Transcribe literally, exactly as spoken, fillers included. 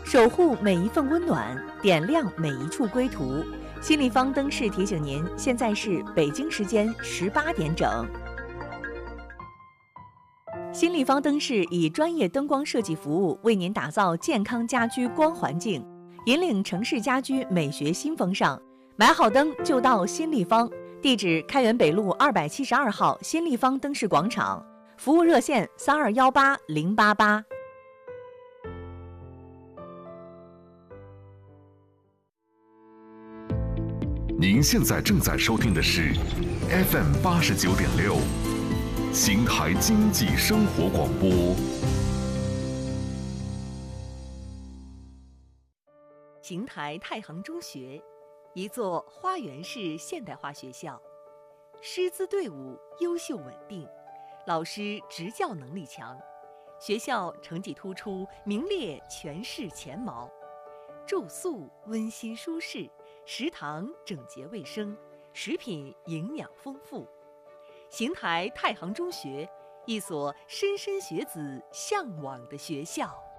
守护每一份温暖，点亮每一处归途。新立方灯饰提醒您，现在是北京时间十八点整。新立方灯饰以专业灯光设计服务，为您打造健康家居光环境，引领城市家居美学新风尚。买好灯就到新立方，地址开元北路二百七十二号新立方灯饰广场，服务热线三二幺八零八八。 您现在正在收听的是 F M 八十九点六，邢台经济生活广播。 邢台太行中学，一座花园式现代化学校，师资队伍优秀稳定，老师执教能力强，学校成绩突出，名列全市前茅。住宿温馨舒适，食堂整洁卫生，食品营养丰富。邢台太行中学，一所莘莘学子向往的学校。